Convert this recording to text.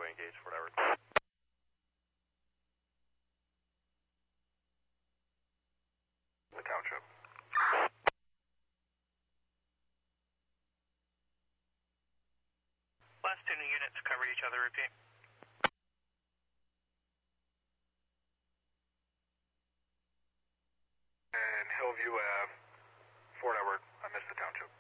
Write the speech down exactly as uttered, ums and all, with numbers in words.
Highway engaged, Fort Edward. The township. Last two new units covered each other, repeat. And Hillview Ave, Fort Edward, I missed the township.